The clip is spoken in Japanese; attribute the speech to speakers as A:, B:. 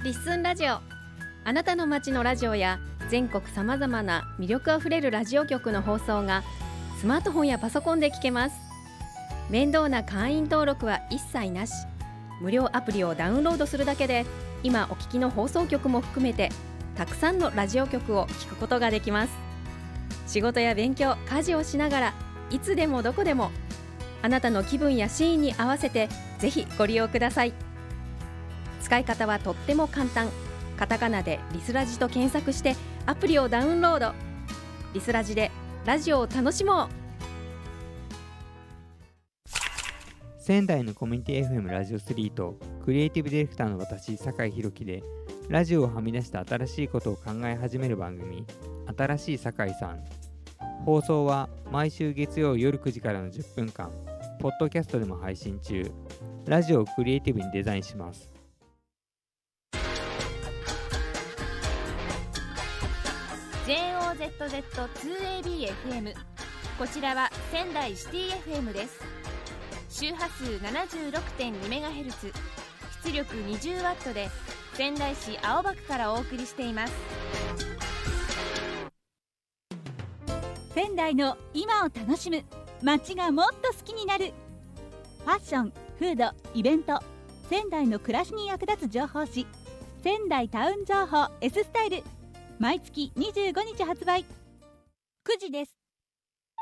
A: リッスンラジオ。あなたの街のラジオや全国さまざまな魅力あふれるラジオ局の放送がスマートフォンやパソコンで聞けます。面倒な会員登録は一切なし。無料アプリをダウンロードするだけで今お聞きの放送局も含めてたくさんのラジオ局を聞くことができます。仕事や勉強、家事をしながらいつでもどこでもあなたの気分やシーンに合わせてぜひご利用ください。使い方はとっても簡単。カタカナでリスラジと検索してアプリをダウンロード。リスラジでラジオを楽しもう。
B: 仙台のコミュニティ FM ラジオ3とクリエイティブディレクターの私酒井宏樹でラジオをはみ出した新しいことを考え始める番組、新しい酒井さん。放送は毎週月曜夜9時からの10分間ポッドキャストでも配信中。ラジオをクリエイティブにデザインします。
C: JOZZ2ABFM、 こちらは仙台シティ FM です。周波数 76.2MHz、 出力 20W で仙台市青葉区からお送りしています。
D: 仙台の今を楽しむ、街がもっと好きになる。ファッション、フード、イベント、仙台の暮らしに役立つ情報誌、仙台タウン情報 S スタイル、毎月25日発売。9時です。